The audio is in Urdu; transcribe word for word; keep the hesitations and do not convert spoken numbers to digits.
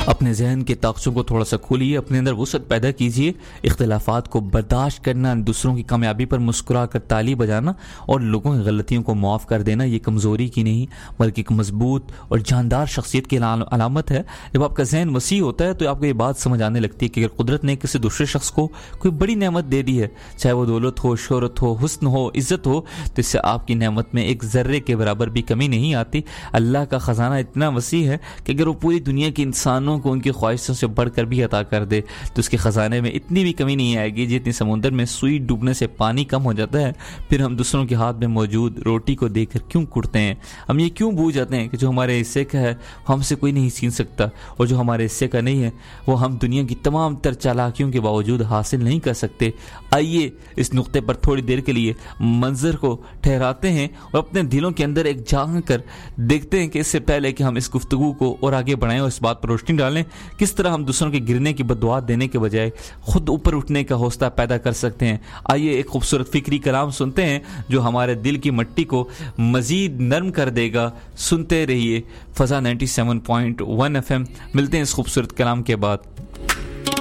اپنے ذہن کے طاقتوں کو تھوڑا سا کھولیے، اپنے اندر وسعت پیدا کیجیے. اختلافات کو برداشت کرنا، دوسروں کی کامیابی پر مسکرا کر تالی بجانا اور لوگوں کی غلطیوں کو معاف کر دینا یہ کمزوری کی نہیں بلکہ ایک مضبوط اور جاندار شخصیت کی علامت ہے. جب آپ کا ذہن وسیع ہوتا ہے تو آپ کو یہ بات سمجھ آنے لگتی ہے کہ اگر قدرت نے کسی دوسرے شخص کو کوئی بڑی نعمت دے دی ہے، چاہے وہ دولت ہو، شہرت ہو، حسن ہو، عزت ہو، تو اس سے آپ کی نعمت میں ایک ذرے کے برابر بھی کمی نہیں آتی. اللہ کا خزانہ اتنا وسیع ہے کہ اگر وہ پوری دنیا کے انسانوں کو ان کی خواہشوں سے بڑھ کر بھی عطا کر دے تو اس کے خزانے میں اتنی بھی کمی نہیں آئے گی جتنی سمندر میں سوئی ڈوبنے سے پانی کم ہو جاتا ہے. پھر ہم دوسروں کے ہاتھ میں موجود روٹی کو دیکھ کر کیوں کڑتے ہیں؟ ہم یہ کیوں بھول جاتے ہیں کہ جو ہمارے حصے کا ہے ہم سے کوئی نہیں چھین سکتا، اور جو ہمارے حصے کا نہیں ہے وہ ہم دنیا کی تمام تر چالاکیوں کے باوجود حاصل نہیں کر سکتے. آئیے اس نقطے پر تھوڑی دیر کے لیے منظر کو ٹھہراتے ہیں اور اپنے دلوں کے اندر ایک جھانک کر دیکھتے ہیں کہ اس سے پہلے کہ ہم اس گفتگو کو اور آگے بڑھائیں اور اس بات پر روشنی ڈالیں کس طرح ہم دوسروں کے گرنے کی بددعا دینے کے بجائے خود اوپر اٹھنے کا حوصلہ پیدا کر سکتے ہیں. آئیے ایک خوبصورت فکری کلام سنتے ہیں جو ہمارے دل کی مٹی کو مزید نرم کر دے گا. سنتے رہیے فضا ninety seven point one F M. ملتے ہیں اس خوبصورت کلام کے بعد.